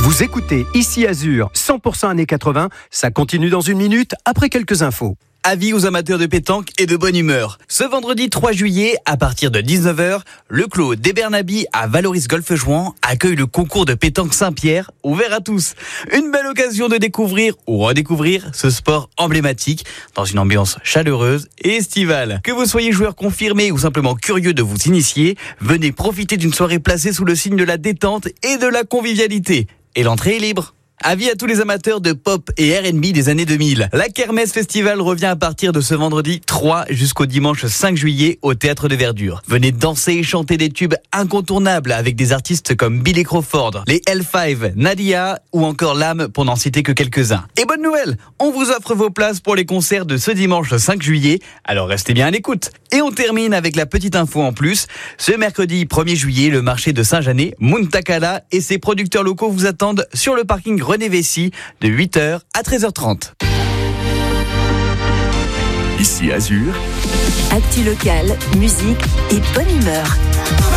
Vous écoutez Ici Azur, 100% années 80, ça continue dans une minute après quelques infos. Avis aux amateurs de pétanque et de bonne humeur. Ce vendredi 3 juillet, à partir de 19h, le Clos des Bernabis à Valoris Golfe Jouan accueille le concours de pétanque Saint-Pierre, ouvert à tous. Une belle occasion de découvrir ou redécouvrir ce sport emblématique dans une ambiance chaleureuse et estivale. Que vous soyez joueur confirmé ou simplement curieux de vous initier, venez profiter d'une soirée placée sous le signe de la détente et de la convivialité. Et l'entrée est libre. Avis à tous les amateurs de pop et R&B des années 2000. La Kermesse Festival revient à partir de ce vendredi 3 jusqu'au dimanche 5 juillet au Théâtre de Verdure. Venez danser et chanter des tubes incontournables avec des artistes comme Billy Crawford, les L5, Nadia ou encore L'Âme pour n'en citer que quelques-uns. Et bonne nouvelle, on vous offre vos places pour les concerts de ce dimanche 5 juillet, alors restez bien à l'écoute. Et on termine avec la petite info en plus. Ce mercredi 1er juillet, le marché de Saint-Janet, Muntakala et ses producteurs locaux vous attendent sur le parking René Vessy de 8h à 13h30. Ici Azur. Actu locale, musique et bonne humeur.